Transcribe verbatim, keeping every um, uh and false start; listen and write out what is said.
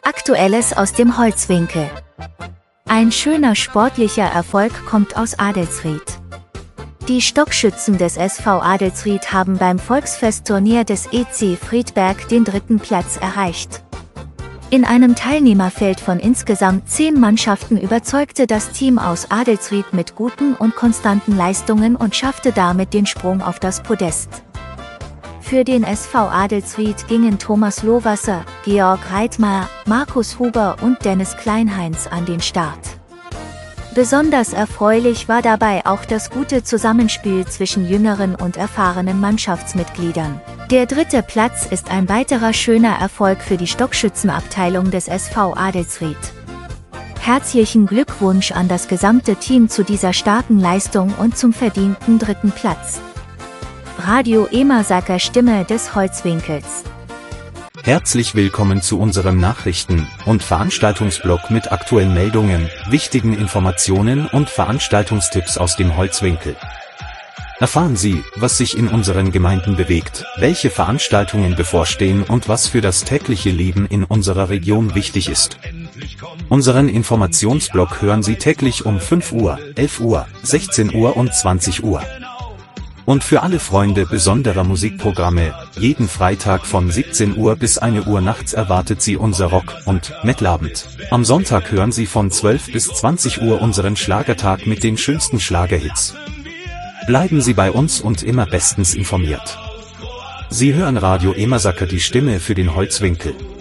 Aktuelles aus dem Holzwinkel. Ein schöner sportlicher Erfolg kommt aus Adelsried. Die Stockschützen des S V Adelsried haben beim Volksfestturnier des E C Friedberg den dritten Platz erreicht. In einem Teilnehmerfeld von insgesamt zehn Mannschaften überzeugte das Team aus Adelsried mit guten und konstanten Leistungen und schaffte damit den Sprung auf das Podest. Für den S V Adelsried gingen Thomas Lohwasser, Georg Reitmar, Markus Huber und Dennis Kleinheinz an den Start. Besonders erfreulich war dabei auch das gute Zusammenspiel zwischen jüngeren und erfahrenen Mannschaftsmitgliedern. Der dritte Platz ist ein weiterer schöner Erfolg für die Stockschützenabteilung des S V Adelsried. Herzlichen Glückwunsch an das gesamte Team zu dieser starken Leistung und zum verdienten dritten Platz. Radio Emersaker Stimme des Holzwinkels. Herzlich willkommen zu unserem Nachrichten- und Veranstaltungsblog mit aktuellen Meldungen, wichtigen Informationen und Veranstaltungstipps aus dem Holzwinkel. Erfahren Sie, was sich in unseren Gemeinden bewegt, welche Veranstaltungen bevorstehen und was für das tägliche Leben in unserer Region wichtig ist. Unseren Informationsblog hören Sie täglich um fünf Uhr, elf Uhr, sechzehn Uhr und zwanzig Uhr. Und für alle Freunde besonderer Musikprogramme, jeden Freitag von siebzehn Uhr bis ein Uhr nachts erwartet Sie unser Rock- und Metalabend. Am Sonntag hören Sie von zwölf bis zwanzig Uhr unseren Schlagertag mit den schönsten Schlagerhits. Bleiben Sie bei uns und immer bestens informiert. Sie hören Radio Emersaker, die Stimme für den Holzwinkel.